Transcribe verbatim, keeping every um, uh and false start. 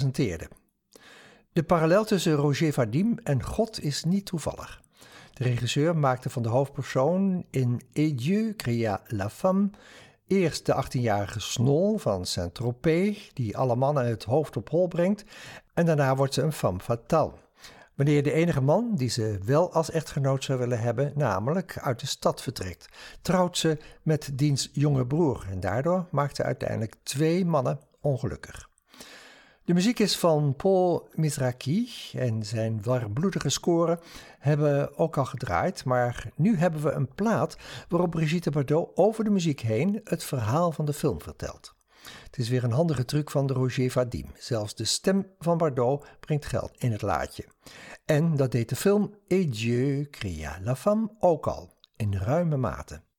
presenteerde. De parallel tussen Roger Vadim en God is niet toevallig. De regisseur maakte van de hoofdpersoon in Et Dieu créa la femme eerst de achttienjarige Snol van Saint-Tropez, die alle mannen het hoofd op hol brengt, en daarna wordt ze een femme fatale. Wanneer de enige man die ze wel als echtgenoot zou willen hebben, namelijk uit de stad vertrekt, trouwt ze met diens jonge broer en daardoor maakt ze uiteindelijk twee mannen ongelukkig. De muziek is van Paul Mizrachi en zijn warmbloedige scoren hebben ook al gedraaid, maar nu hebben we een plaat waarop Brigitte Bardot over de muziek heen het verhaal van de film vertelt. Het is weer een handige truc van de Roger Vadim. Zelfs de stem van Bardot brengt geld in het laadje. En dat deed de film Et Dieu créa la femme ook al, in ruime mate.